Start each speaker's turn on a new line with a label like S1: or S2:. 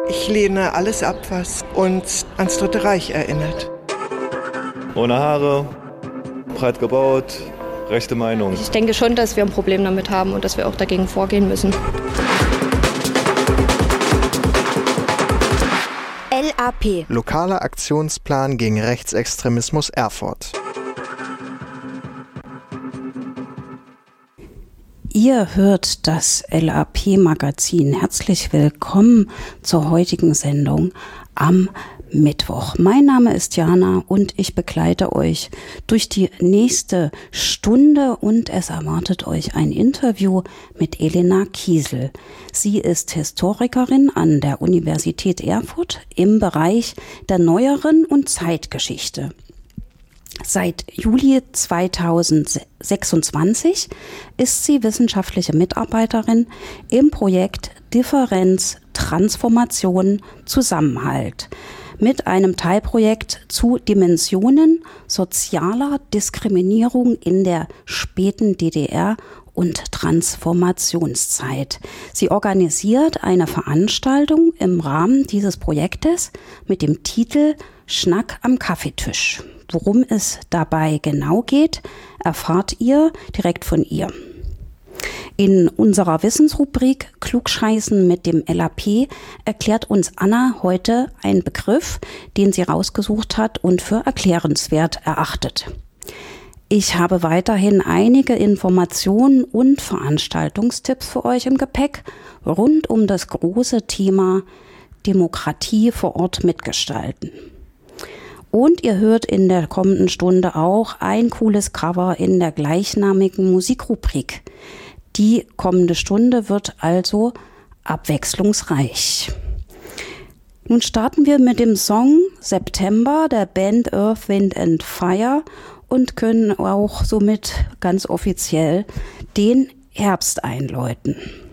S1: Ich lehne alles ab, was uns ans Dritte Reich erinnert.
S2: Ohne Haare, breit gebaut, rechte Meinung.
S3: Ich denke schon, dass wir ein Problem damit haben und dass wir auch dagegen vorgehen müssen.
S4: LAP.
S5: Lokaler Aktionsplan gegen Rechtsextremismus Erfurt.
S6: Ihr hört das LAP-Magazin. Herzlich willkommen zur heutigen Sendung am Mittwoch. Mein Name ist Jana und ich begleite euch durch die nächste Stunde und es erwartet euch ein Interview mit Elena Kiesel. Sie ist Historikerin an der Universität Erfurt im Bereich der Neueren und Zeitgeschichte. Seit Juli 2026 ist sie wissenschaftliche Mitarbeiterin im Projekt Differenz, Transformation, Zusammenhalt mit einem Teilprojekt zu Dimensionen sozialer Diskriminierung in der späten DDR und Transformationszeit. Sie organisiert eine Veranstaltung im Rahmen dieses Projektes mit dem Titel Schnack am Kaffeetisch. Worum es dabei genau geht, erfahrt ihr direkt von ihr. In unserer Wissensrubrik Klugscheißen mit dem LAP erklärt uns Anna heute einen Begriff, den sie rausgesucht hat und für erklärenswert erachtet. Ich habe weiterhin einige Informationen und Veranstaltungstipps für euch im Gepäck rund um das große Thema Demokratie vor Ort mitgestalten. Und ihr hört in der kommenden Stunde auch ein cooles Cover in der gleichnamigen Musikrubrik. Die kommende Stunde wird also abwechslungsreich. Nun starten wir mit dem Song September der Band Earth, Wind and Fire und können auch somit ganz offiziell den Herbst einläuten.